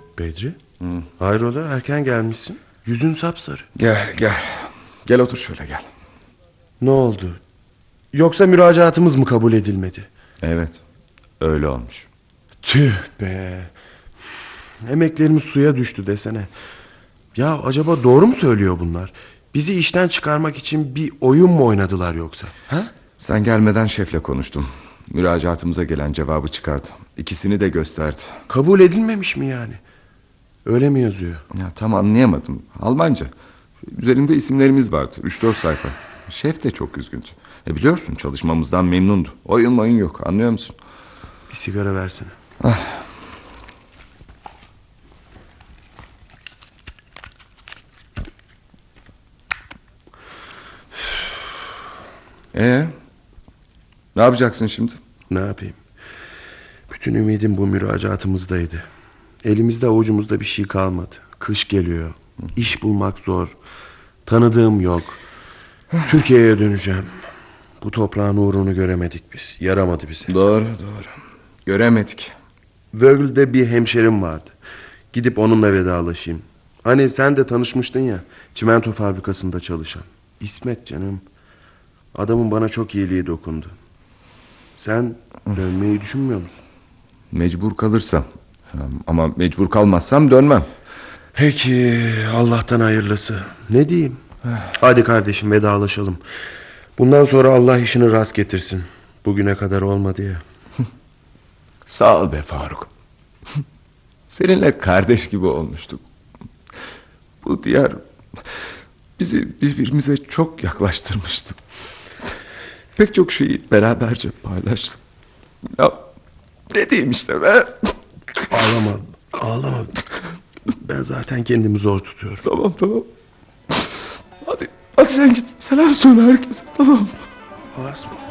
Bedri? Hayrola, erken gelmişsin. Yüzün sapsarı. Gel otur şöyle, gel. Ne oldu? Yoksa müracaatımız mı kabul edilmedi? Evet, öyle olmuş. Tüh be. Emeklerimiz suya düştü desene. Ya acaba doğru mu söylüyor bunlar? Bizi işten çıkarmak için bir oyun mu oynadılar yoksa? Ha? Sen gelmeden şefle konuştum. Müracaatımıza gelen cevabı çıkardı. İkisini de gösterdi. Kabul edilmemiş mi yani? Öyle mi yazıyor? Ya tam anlayamadım. Almanca. Üzerinde isimlerimiz vardı. 3-4 sayfa. Şef de çok üzgündü. Biliyorsun, çalışmamızdan memnundu. Oyun yok, anlıyor musun? Bir sigara versene. Ne yapacaksın şimdi? Ne yapayım? Bütün ümidim bu müracaatımızdaydı. Elimizde avucumuzda bir şey kalmadı. Kış geliyor. İş bulmak zor. Tanıdığım yok. Türkiye'ye döneceğim. Bu toprağın uğrunu göremedik biz. Yaramadı bize. Doğru. Göremedik. Vögel'de bir hemşerim vardı. Gidip onunla vedalaşayım. Hani sen de tanışmıştın ya, çimento fabrikasında çalışan. İsmet canım. Adamın bana çok iyiliği dokundu. Sen dönmeyi düşünmüyor musun? Mecbur kalırsam. Ama mecbur kalmazsam dönmem. Peki, Allah'tan hayırlısı. Ne diyeyim? Hadi kardeşim, vedalaşalım. Bundan sonra Allah işini rast getirsin. Bugüne kadar olmadı ya. Sağ ol be Faruk. Seninle kardeş gibi olmuştuk. Bu diyar bizi birbirimize çok yaklaştırmıştı. Pek çok şeyi beraberce paylaştık. Ya ne diyeyim işte be. Ağlama. Ben zaten kendimi zor tutuyorum. Tamam. Hadi sen git, selam söyle herkese, tamam. Allah'a ısmarladık.